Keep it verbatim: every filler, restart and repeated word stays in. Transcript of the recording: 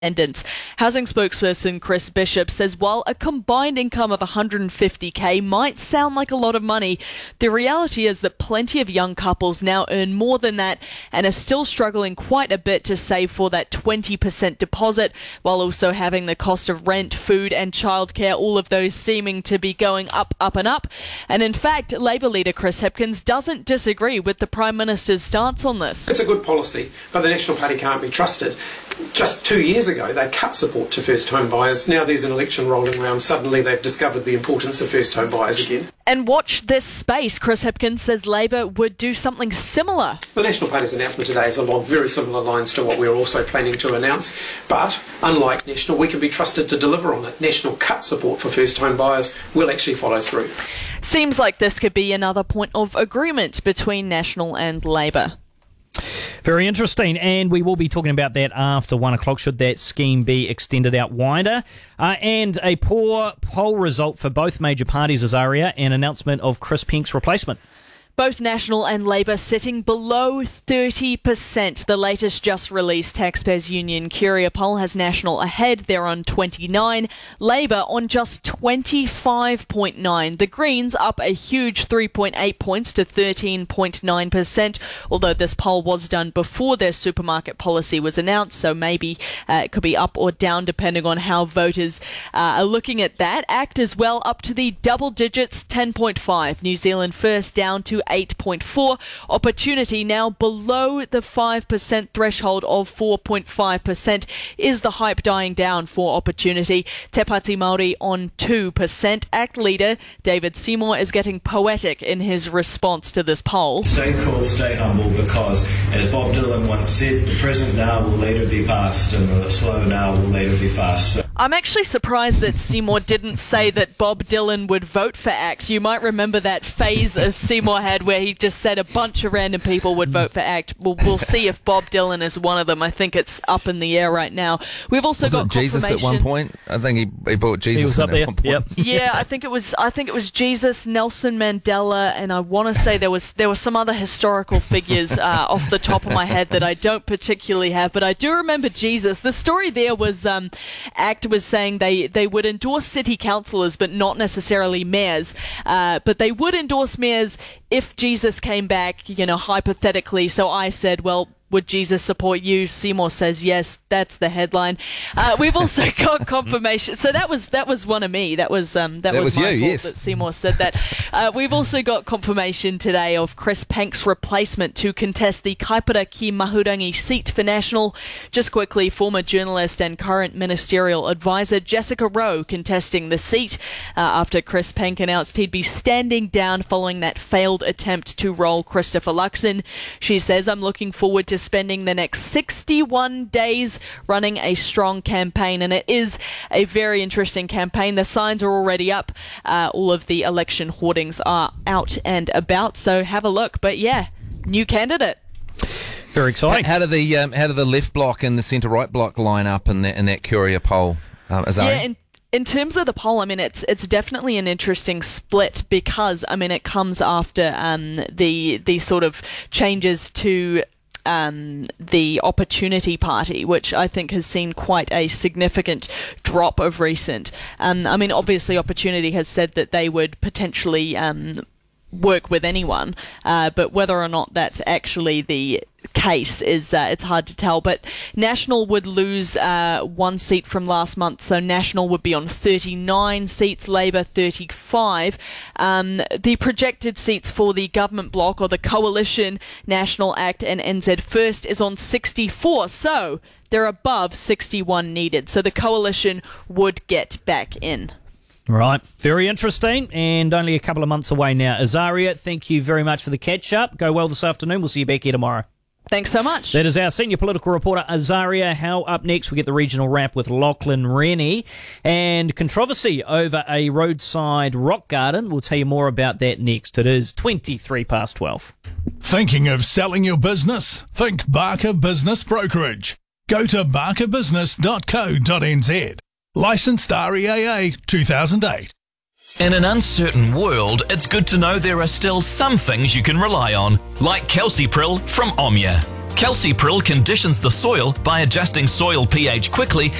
independence. Housing spokesperson Chris Bishop says while a combined income of one hundred fifty thousand might sound like a lot of money, the reality is that plenty of young couples now earn more than that and are still struggling quite a bit to save for that twenty percent deposit, while also having the cost of rent, food and childcare, all of those seeming to be going up, up and up. And in fact, Labour leader Chris Hipkins doesn't disagree with the Prime Minister's stance on this. It's a good policy, but the National Party can't be trusted. Just two years ago, they cut support to first home buyers. Now there's an election rolling around. Suddenly they've discovered the importance of first home buyers again. And watch this space. Chris Hipkins says Labour would do something similar. The National Party's announcement today is along very similar lines to what we're also planning to announce. But unlike National, we can be trusted to deliver on it. National cut support for first home buyers will actually follow through. Seems like this could be another point of agreement between National and Labour. Very interesting, and we will be talking about that after one o'clock, should that scheme be extended out wider. Uh, and a poor poll result for both major parties, Azaria, and announcement of Chris Penk's replacement. Both National and Labour sitting below thirty percent. The latest just released Taxpayers Union Curia poll has National ahead. They're on twenty-nine. Labour on just twenty-five point nine. The Greens up a huge three point eight points to thirteen point nine percent, although this poll was done before their supermarket policy was announced, so maybe uh, it could be up or down depending on how voters uh, are looking at that. ACT as well up to the double digits, ten point five. New Zealand First down to eight point four. Opportunity now below the five percent threshold of four point five percent. Is the hype dying down for Opportunity? Te Pāti Māori on two percent. ACT leader David Seymour is getting poetic in his response to this poll. Stay cool, stay humble, because as Bob Dylan once said, the present now will later be past and the slow now will later be fast. So I'm actually surprised that Seymour didn't say that Bob Dylan would vote for ACT. You might remember that phase of Seymour had where he just said a bunch of random people would vote for ACT. We'll, we'll see if Bob Dylan is one of them. I think it's up in the air right now. We've also Wasn't got Jesus at one point? I think he, he brought Jesus He was up in there. at one point. Yep. Yeah, I think it was. I think it was Jesus, Nelson Mandela, and I want to say there was there were some other historical figures uh, off the top of my head that I don't particularly have, but I do remember Jesus. The story there was um, ACT was saying they they would endorse city councillors, but not necessarily mayors. Uh, but they would endorse mayors if Jesus came back, you know, hypothetically. So I said, well, would Jesus support you? Seymour says yes. That's the headline. Uh, we've also got confirmation. So that was that was one of me. That was um that, That was, was my you, fault yes. that Seymour said that. Uh, we've also got confirmation today of Chris Penk's replacement to contest the Kaipara ki Mahurangi seat for National. Just quickly, former journalist and current ministerial advisor Jessica Rowe contesting the seat uh, after Chris Penk announced he'd be standing down following that failed attempt to roll Christopher Luxon. She says, I'm looking forward to spending the next sixty-one days running a strong campaign, and it is a very interesting campaign. The signs are already up. Uh, all of the election hoardings are out and about, so have a look. But yeah, new candidate. Very exciting. How, how do the um, how do the left bloc and the centre right bloc line up in that in that Curia poll? Um, Azaria? Yeah, in, in terms of the poll, I mean, it's it's definitely an interesting split because I mean it comes after um, the the sort of changes to Um, the Opportunity Party, which I think has seen quite a significant drop of recent. Um, I mean, obviously, Opportunity has said that they would potentially um, work with anyone, uh, but whether or not that's actually the case is uh, it's hard to tell. But National would lose uh, one seat from last month, so National would be on thirty-nine seats, Labour thirty-five. Um, the projected seats for the government bloc or the coalition, National, ACT and N Z First, is on sixty-four, so they're above sixty-one needed, so the coalition would get back in. Right. Very interesting, and only a couple of months away now. Azaria, thank you very much for the catch-up. Go well this afternoon. We'll see you back here tomorrow. Thanks so much. That is our senior political reporter, Azaria Howe. Up next, we get the regional wrap with Lachlan Rennie. And controversy over a roadside rock garden. We'll tell you more about that next. It is twenty-three past twelve. Thinking of selling your business? Think Barker Business Brokerage. Go to barker business dot co dot n z. Licensed R E A A two thousand eight. In an uncertain world, it's good to know there are still some things you can rely on, like Kelsey Prill from Omnia. Calcipril conditions the soil by adjusting soil pH quickly